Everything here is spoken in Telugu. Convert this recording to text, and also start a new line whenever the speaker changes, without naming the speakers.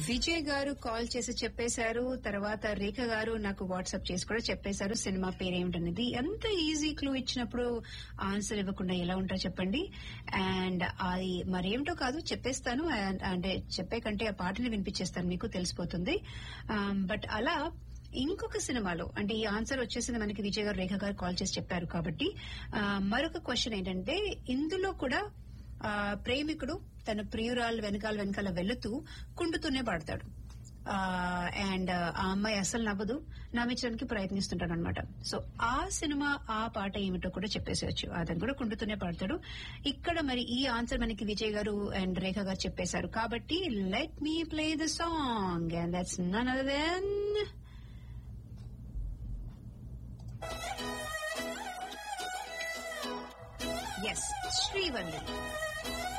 విజయ్ గారు కాల్ చేసి చెప్పేశారు. తర్వాత రేఖ గారు నాకు వాట్సాప్ చేసి కూడా చెప్పేశారు సినిమా పేరేమిటనేది. ఎంత ఈజీ క్లూ ఇచ్చినప్పుడు ఆన్సర్ ఇవ్వకుండా ఎలా ఉంటా చెప్పండి. అండ్ అది మరేమిటో కాదు చెప్పేస్తాను. అంటే చెప్పే కంటే ఆ పాటని వినిపించేస్తాను, మీకు తెలిసిపోతుంది. బట్ అలా ఇంకొక సినిమాలో అంటే ఈ ఆన్సర్ వచ్చేసింది మనకి విజయ్ గారు రేఖ గారు కాల్ చేసి చెప్పారు కాబట్టి మరొక క్వశ్చన్ ఏంటంటే ఇందులో కూడా ప్రేమికుడు తన ప్రియురాలు వెనకాల వెళుతూ కుండుతూనే పాడతాడు. అండ్ ఆ అమ్మాయి అసలు నవ్వించడానికి ప్రయత్నిస్తుంటాడు అనమాట. సో ఆ సినిమా ఆ పాట ఏమిటో కూడా చెప్పేసేయచ్చు. అతను కూడా కుండుతూనే పాడతాడు. ఇక్కడ మరి ఈ ఆన్సర్ మనకి విజయ్ గారు అండ్ రేఖ గారు చెప్పేశారు కాబట్టి let me play the song and that's none other then yes Srivalli.